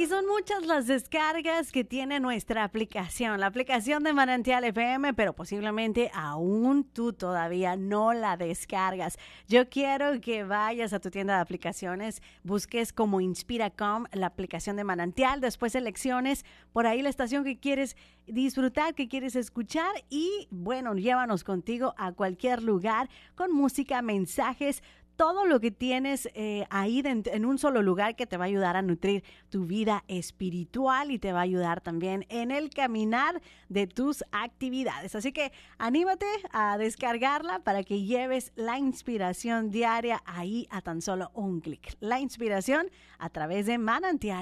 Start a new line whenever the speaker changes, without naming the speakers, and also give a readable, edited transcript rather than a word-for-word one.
Y son muchas las descargas que tiene nuestra aplicación, la aplicación de Manantial FM, pero posiblemente aún tú todavía no la descargas. Yo quiero que vayas a tu tienda de aplicaciones, busques como Inspiracom la aplicación de Manantial, después selecciones por ahí la estación que quieres disfrutar, que quieres escuchar y bueno, llévanos contigo a cualquier lugar con música, mensajes, todo lo que tienes ahí en un solo lugar que te va a ayudar a nutrir tu vida espiritual y te va a ayudar también en el caminar de tus actividades. Así que anímate a descargarla para que lleves la inspiración diaria ahí a tan solo un clic. La inspiración a través de Manantial